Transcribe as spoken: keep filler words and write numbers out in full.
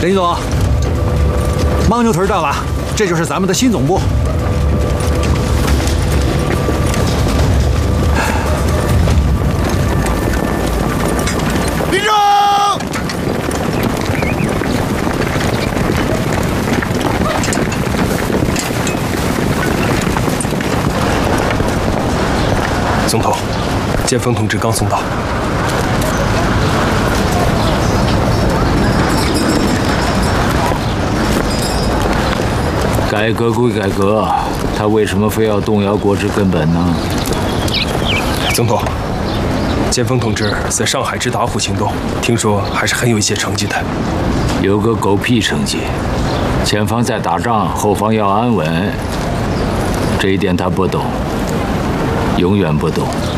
林总，牦牛屯到了，这就是咱们的新总部。立正！ 总统，剑锋同志刚送到。 改革归改革，他为什么非要动摇国之根本呢？ 总统，剑锋同志在上海之打虎行动，听说还是很有一些成绩的。 有个狗屁成绩！前方在打仗，后方要安稳，这一点他不懂，永远不懂。